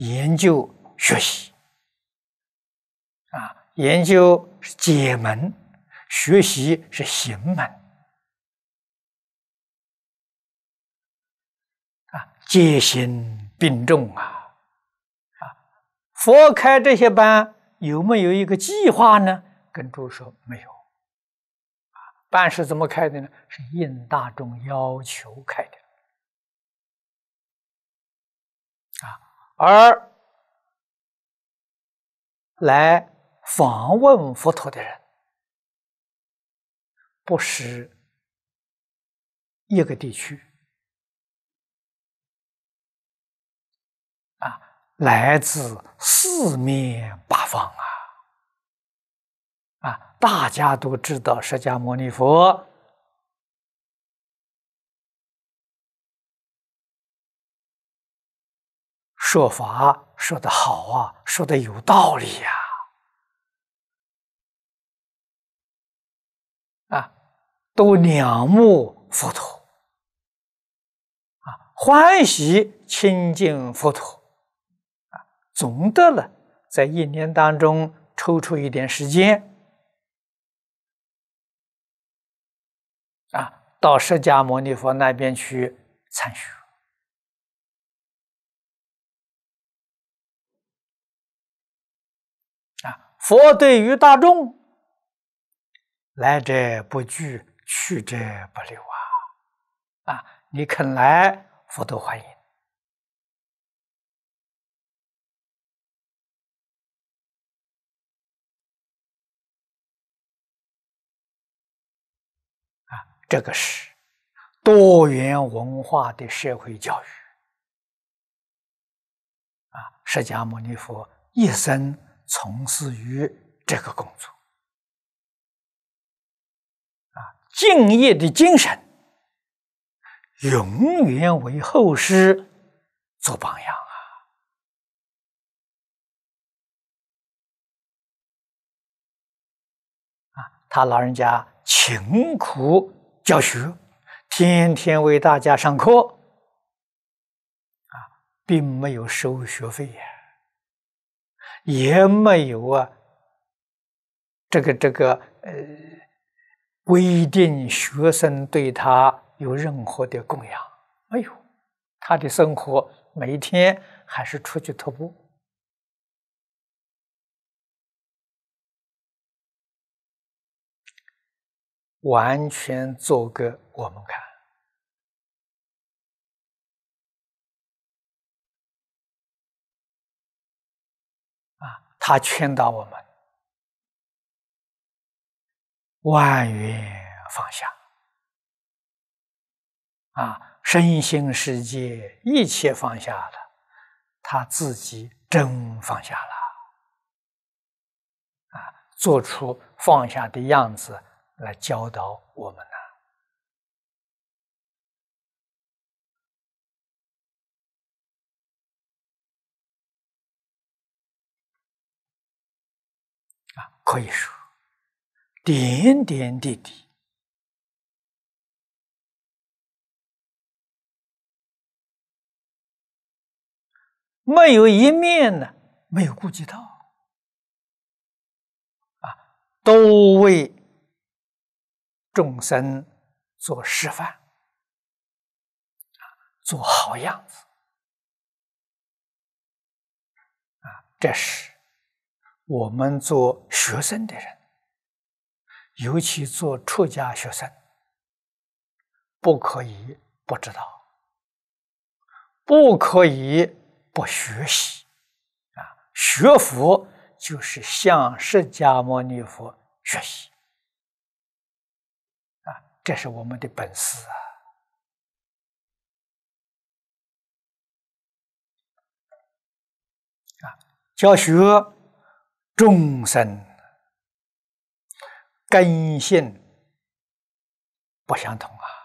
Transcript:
研究学习啊，研究是解门，学习是行门啊，戒心并重啊！佛开这些班有没有一个计划呢？跟诸位说没有。班是怎么开的呢？是应大众要求开的而来访问佛陀的人，不是一个地区来自四面八方大家都知道释迦牟尼佛说法说得好说得有道理都仰慕佛陀欢喜亲近佛陀总的呢，在一年当中抽出一点时间到释迦牟尼佛那边去参学佛对于大众，来者不拒，去者不留你肯来，佛都欢迎这个是多元文化的社会教育释迦牟尼佛一生从事于这个工作敬业的精神永远为后世做榜样他老人家勤苦教学，天天为大家上课并没有收学费也没有这个规定学生对他有任何的供养，没有，他的生活每一天还是出去徒步完全做给我们看他劝导我们万缘放下身心世界一切放下了，他自己真放下了做出放下的样子来教导我们可以说点点滴滴没有一面呢没有顾及到都为众生做示范做好样子这是我们做学生的人，尤其做出家学生，不可以不知道，不可以不学习学佛就是向释迦牟尼佛学习这是我们的本事教学众生根性不相同